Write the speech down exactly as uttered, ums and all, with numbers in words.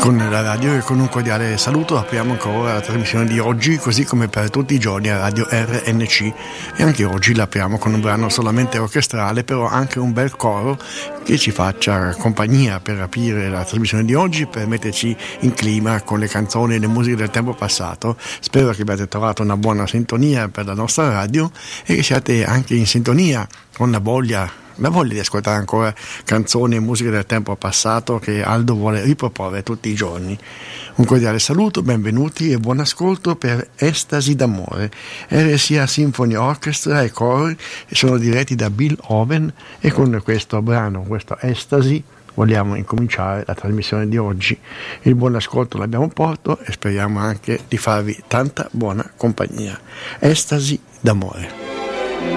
Con la radio e con un cordiale saluto apriamo ancora la trasmissione di oggi, così come per tutti i giorni a Radio R N C, e anche oggi la apriamo con un brano solamente orchestrale, però anche un bel coro che ci faccia compagnia per aprire la trasmissione di oggi, per metterci in clima con le canzoni e le musiche del tempo passato. Spero che abbiate trovato una buona sintonia per la nostra radio e che siate anche in sintonia con la voglia la voglia di ascoltare ancora canzoni e musiche del tempo passato che Aldo vuole riproporre tutti i giorni. Un cordiale saluto, benvenuti e buon ascolto per Estasi d'amore. R S A Symphony Orchestra e cori sono diretti da Bill Owen, e con questo brano, questo Estasi, vogliamo incominciare la trasmissione di oggi. Il buon ascolto l'abbiamo portato e speriamo anche di farvi tanta buona compagnia. Estasi d'amore.